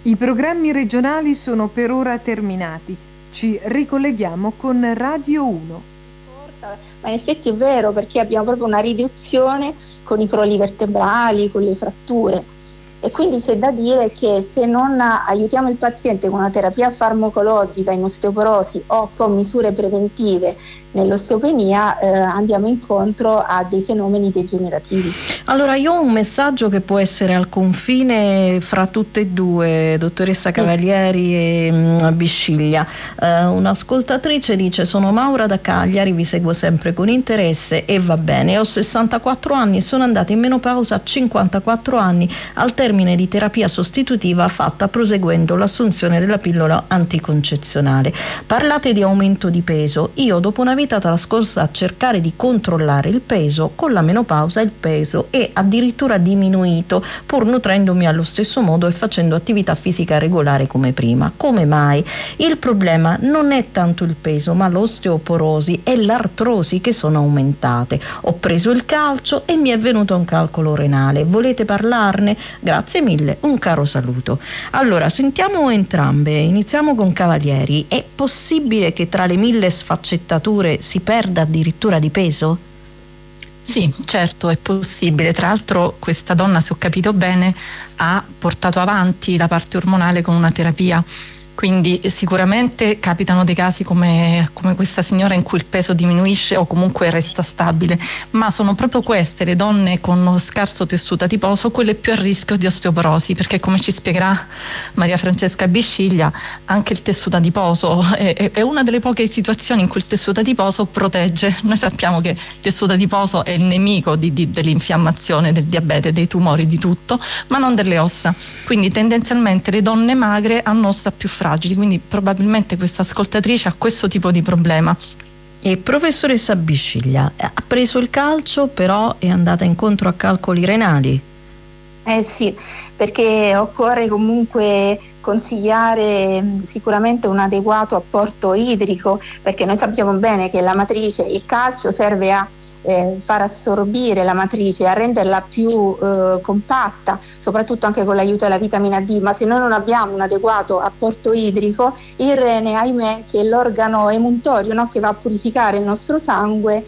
I programmi regionali sono per ora terminati. Ci ricolleghiamo con Radio 1. Ma in effetti è vero, perché abbiamo proprio una riduzione con i crolli vertebrali, con le fratture. E quindi c'è da dire che se non aiutiamo il paziente con una terapia farmacologica in osteoporosi o con misure preventive nell'osteopenia, andiamo incontro a dei fenomeni degenerativi. Allora, io ho un messaggio che può essere al confine fra tutte e due, dottoressa Cavalieri e Bisciglia. Un'ascoltatrice dice: sono Maura da Cagliari, vi seguo sempre con interesse e va bene, ho 64 anni, sono andata in menopausa a 54 anni al termine di terapia sostitutiva fatta proseguendo l'assunzione della pillola anticoncezionale. Parlate di aumento di peso. Io dopo una vita trascorsa a cercare di controllare il peso, con la menopausa il peso è addirittura diminuito, pur nutrendomi allo stesso modo e facendo attività fisica regolare come prima. Come mai? Il problema non è tanto il peso, ma l'osteoporosi e l'artrosi che sono aumentate. Ho preso il calcio e mi è venuto un calcolo renale. Volete parlarne? Grazie mille, un caro saluto. Allora, sentiamo entrambe. Iniziamo con Cavalieri. È possibile che tra le 1000 sfaccettature si perda addirittura di peso? Sì, certo, è possibile. Tra l'altro questa donna, se ho capito bene, ha portato avanti la parte ormonale con una terapia. Quindi sicuramente capitano dei casi come questa signora in cui il peso diminuisce o comunque resta stabile, ma sono proprio queste le donne con scarso tessuto adiposo quelle più a rischio di osteoporosi, perché come ci spiegherà Maria Francesca Bisciglia, anche il tessuto adiposo è una delle poche situazioni in cui il tessuto adiposo protegge. Noi sappiamo che il tessuto adiposo è il nemico dell'infiammazione, del diabete, dei tumori, di tutto, ma non delle ossa. Quindi tendenzialmente le donne magre hanno ossa più fragili, quindi probabilmente questa ascoltatrice ha questo tipo di problema. E professoressa Bisciglia, ha preso il calcio però è andata incontro a calcoli renali? Sì, perché occorre comunque consigliare sicuramente un adeguato apporto idrico, perché noi sappiamo bene che la matrice, il calcio serve a far assorbire la matrice, a renderla più compatta, soprattutto anche con l'aiuto della vitamina D, ma se noi non abbiamo un adeguato apporto idrico, il rene, ahimè, che è l'organo emuntorio, no, che va a purificare il nostro sangue,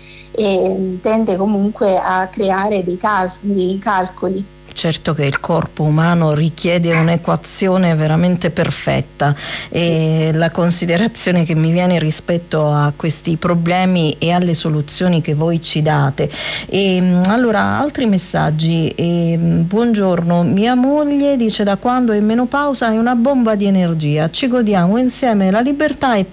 tende comunque a creare dei calcoli. Certo che il corpo umano richiede un'equazione veramente perfetta, e la considerazione che mi viene rispetto a questi problemi e alle soluzioni che voi ci date. Allora, altri messaggi. Buongiorno, mia moglie dice da quando è in menopausa è una bomba di energia, ci godiamo insieme la libertà e